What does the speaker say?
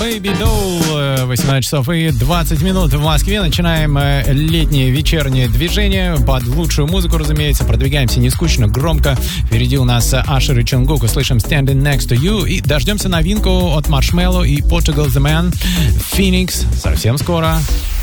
Baby Doll. 18 часов и 20 минут в Москве. Начинаем летнее вечернее движение под лучшую музыку, разумеется. Продвигаемся не скучно, громко. Впереди у нас Ашер и Чонгук. Услышим Standing Next to You. И дождемся новинку от Marshmello и Portugal The Man. Phoenix. Совсем скоро.